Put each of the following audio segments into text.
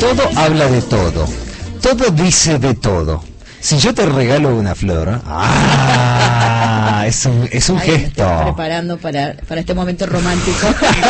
todo habla de todo. Todo dice de todo. Si yo te regalo una flor, es un Ay, gesto. Me estoy preparando para este momento romántico.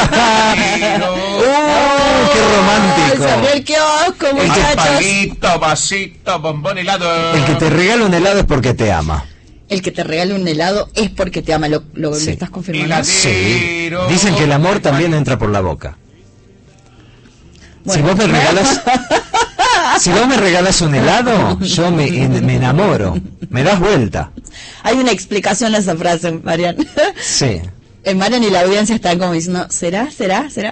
¡Qué romántico! Se abrió el kiosco, muchachos. Palito, vasito, bombón, helado. El que te regala un helado es porque te ama. El que te regale un helado es porque te ama. ¿Lo Sí. me estás confirmando? Helado. Sí. Dicen que el amor también entra por la boca. Bueno. Si vos me regalas un helado, yo me enamoro. Me das vuelta. Hay una explicación a esa frase, Marian. Sí. Marian y la audiencia están como diciendo, ¿será? Sí.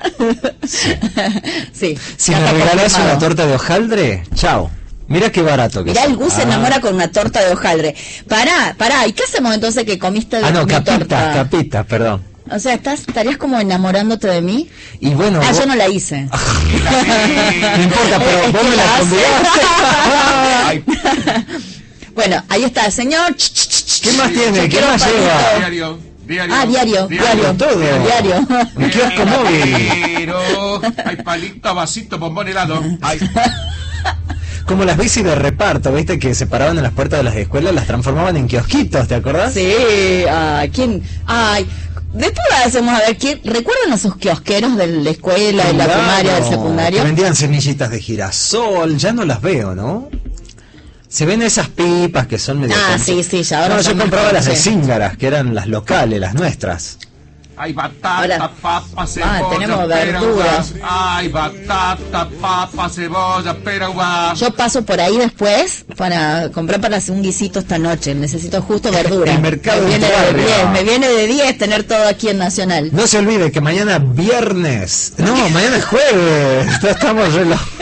Si ya me está regalas confirmado. una torta de hojaldre, chao. Mira qué barato que Mirá, es. el Gus se enamora con una torta de hojaldre. Pará, ¿y qué hacemos entonces que comiste de mi torta? capitas, perdón. O sea, estarías como enamorándote de mí. Y bueno, Yo no la hice. no importa, pero vos me la convidaste. Bueno, ahí está el señor. ¿Qué más tiene? Yo ¿Qué quiero más un lleva? palito. Diario. Diario. Todo. Diario. Un kiosco móvil. Hay palito, vasito, bombón, helado. Ay. Como las bicis de reparto, ¿viste? Que se paraban en las puertas de las escuelas, las transformaban en kiosquitos, ¿te acordás? Sí, ¿quién? Ay, después hacemos a ver quién. ¿Recuerdan esos kiosqueros de la escuela, de la Claro, primaria, del secundario? que vendían semillitas de girasol, ya no las veo, ¿no? Se ven esas pipas que son medio... Sí, ya ahora No, yo son más compraba las de conocidas. Zíngaras, que eran las locales, las nuestras. Hay batata, Ahora- papa, cebolla, tenemos pera, verduras. uva. Hay batata, papa, cebolla, pera, uva. Yo paso por ahí después para comprar para hacer un guisito esta noche. Necesito justo verdura. El mercado me viene de tu de barrio. 10, me viene de 10 tener todo aquí en Nacional. No se olvide que mañana viernes... No, mañana es jueves. Estamos re locos.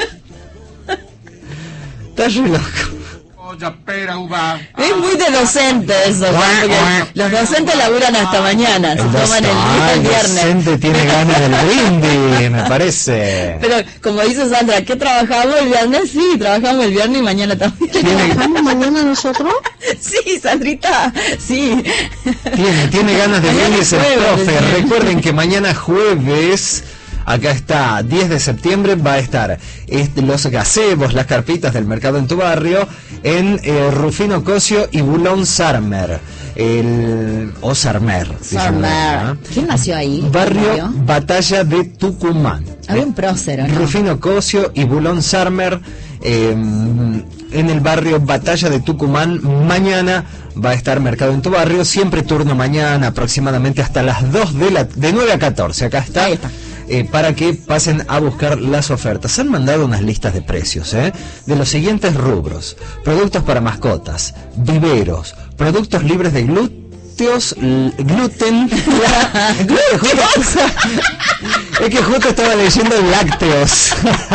Estás re loco. Cebolla, pera, uva. Es muy de docente eso, Juan, porque los docentes laburan hasta mañana, se toman el día el viernes. docente tiene ganas del brindis, me parece. Pero como dice Sandra, ¿qué trabajamos el viernes? Sí, trabajamos el viernes y mañana también. ¿Trabajamos mañana nosotros? Sí, Sandrita, sí. Tiene ganas de Mañana brindis el jueves, profe. sí. Recuerden que mañana jueves, acá está, 10 de septiembre, va a estar los gazebos, las carpitas del mercado en tu barrio, en Rufino Cosio y Bulón Sarmer. O Sarmer. dicen, Sarmer. ¿no? ¿Quién nació ahí? Barrio Batalla de Tucumán. Había un prócer, ¿o no? Rufino Cosio y Bulón Sarmer, en el barrio Batalla de Tucumán. Mañana va a estar mercado en tu barrio, siempre turno mañana, aproximadamente hasta las 2 de 9 a 14. Acá está. Ahí está. Para que pasen a buscar las ofertas. Han mandado unas listas de precios, de los siguientes rubros: productos para mascotas, viveros, productos libres de gluten. Es que justo estaba leyendo lácteos.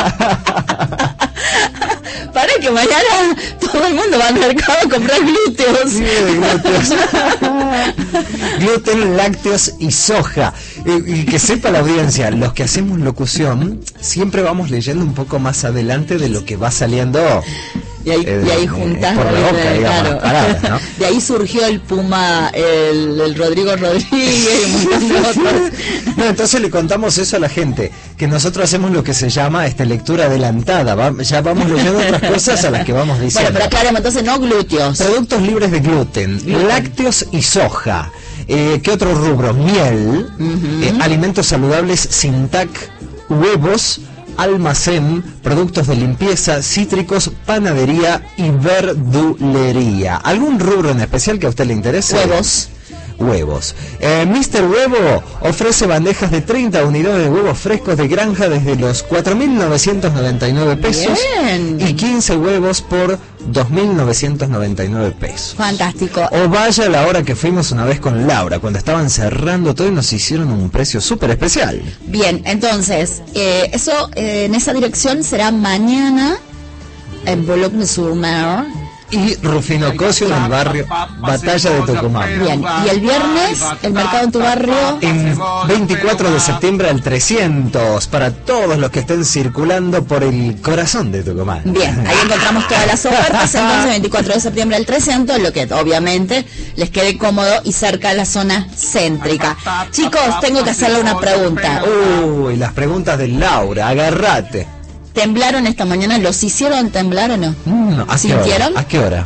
Para que mañana todo el mundo va al mercado a comprar glúteos. Sí, de glúteos. Gluten, lácteos y soja. Y que sepa la audiencia, los que hacemos locución siempre vamos leyendo un poco más adelante de lo que va saliendo. Y ahí juntás por la boca, digamos, las palabras, ¿no? De ahí surgió el Puma, el Rodrigo Rodríguez y un montón de otros. No, entonces le contamos eso a la gente, que nosotros hacemos lo que se llama lectura adelantada. Ya vamos leyendo otras cosas a las que vamos Bueno, diciendo. pero aclaremos, entonces no glúteos. Productos libres de gluten, lácteos y soja. ¿Qué otro rubro? Miel, alimentos saludables sin TAC, huevos, almacén, productos de limpieza, cítricos, panadería y verdulería. ¿Algún rubro en especial que a usted le interese? Huevos. Mr. Huevo ofrece bandejas de 30 unidades de huevos frescos de granja desde los 4.999 pesos. Bien. Y 15 huevos por 2.999 pesos. Fantástico. O vaya a la hora que fuimos una vez con Laura, cuando estaban cerrando todo y nos hicieron un precio súper especial. Bien, entonces, eso en esa dirección será mañana en Boulogne-sur-Mer. Y Rufino Cosio en el barrio Batalla de Tucumán. Bien, y el viernes, el mercado en tu barrio. En 24 de septiembre al 300, para todos los que estén circulando por el corazón de Tucumán. Bien, ahí encontramos todas las ofertas, entonces 24 de septiembre al 300, lo que obviamente les quede cómodo y cerca de la zona céntrica. Chicos, tengo que hacerle una pregunta. Uy, las preguntas de Laura, agarrate. temblaron esta mañana. ¿Los hicieron temblar o no? ¿A ¿Sintieron? ¿A qué hora?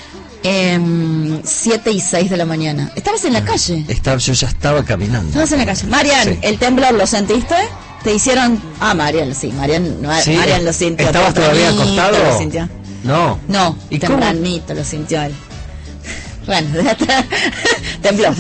7 y 6 de la mañana. ¿Estabas en la calle? Yo ya estaba caminando. Estabas en la calle. Marian, Sí. ¿el temblor lo sentiste? ¿Te hicieron...? Marian, sí, Marian lo sintió. ¿Estabas todavía Tempranito acostado? lo sintió. No. No, ¿Y tempranito lo sintió él. Bueno, tembló.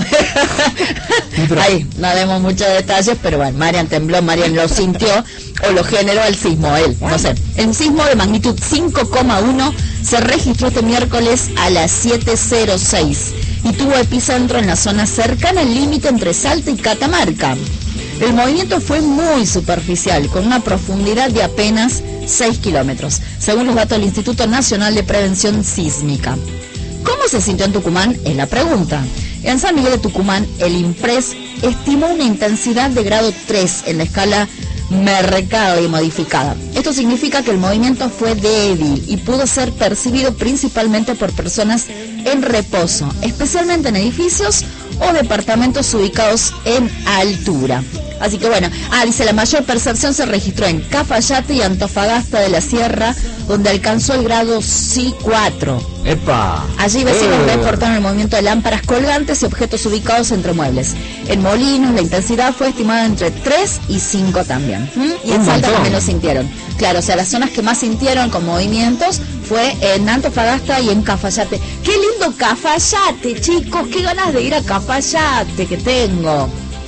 pero- Ahí, no demos muchos detalles, pero bueno, Marian tembló, Marian lo sintió o lo generó el sismo, él, no sé. El sismo de magnitud 5,1 se registró este miércoles a las 7:06 y tuvo epicentro en la zona cercana al límite entre Salta y Catamarca. El movimiento fue muy superficial, con una profundidad de apenas 6 kilómetros, según los datos del Instituto Nacional de Prevención Sísmica. ¿Cómo se sintió en Tucumán? Es la pregunta. En San Miguel de Tucumán, el IMPRES estimó una intensidad de grado 3 en la escala Mercalli modificada. Esto significa que el movimiento fue débil y pudo ser percibido principalmente por personas en reposo, especialmente en edificios o departamentos ubicados en altura. Así que bueno, dice, la mayor percepción se registró en Cafayate y Antofagasta de la Sierra, donde alcanzó el grado C4. ¡Epa! Allí vecinos reportaron el movimiento de lámparas colgantes y objetos ubicados entre muebles. En Molinos la intensidad fue estimada entre 3 y 5 también. Y en Un Salta montón. también lo sintieron. Claro, o sea, las zonas que más sintieron con movimientos fue en Antofagasta y en Cafayate. ¡Qué lindo Cafayate, chicos! ¡Qué ganas de ir a Cafayate que tengo!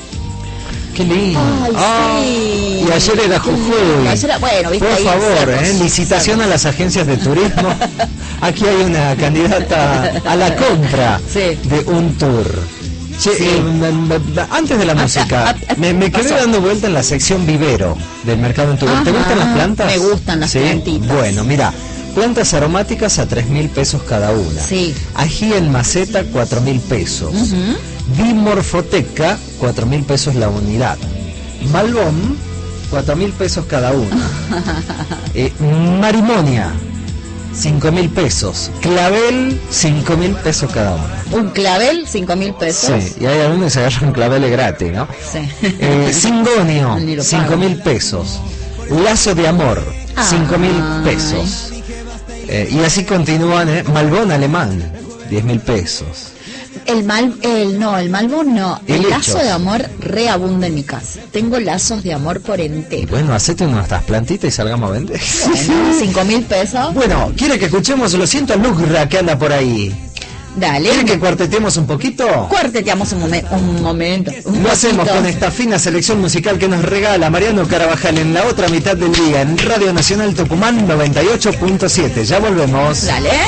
¡Qué lindo! Ay, sí. Y ayer era Jujuy. Ayer era- bueno, viste, Por ahí, favor, cerros, licitación a las agencias de turismo. Aquí hay una candidata a la compra Sí. de un tour. Che, Sí. Antes de la música, me quedé pasó. dando vuelta en la sección vivero del mercado en Tucumán. ¿Te Ajá, gustan las plantas? me gustan las plantitas. Bueno, mira, plantas aromáticas a 3.000 pesos cada una. Sí. Ají en maceta, 4.000 pesos. Dimorfoteca, 4.000 pesos la unidad. Malbón, 4.000 pesos cada uno. Marimonia, 5.000 pesos. Clavel, 5.000 pesos cada uno. Un clavel, 5.000 pesos. Sí, y hay algunos que se agarran claveles gratis, ¿no? Sí. Cingonio, Ni lo 5.000 pesos. Lazo de amor, 5.000 pesos. Y así continúan, Malbón alemán, 10.000 pesos. El malbón no. Y El lechos. lazo de amor reabunda en mi casa. Tengo lazos de amor por Y entero. bueno, hacete unas plantitas y salgamos a vender. Bueno, 5.000 pesos. Bueno, ¿quiere que escuchemos? Lo siento a Lugra que anda por ahí. Dale. ¿Quiere que cuarteteemos un poquito? Cuarteteamos un momento. Lo hacemos con esta fina selección musical que nos regala Mariano Carabajal en la otra mitad del día en Radio Nacional Tucumán 98.7. Ya volvemos. Dale.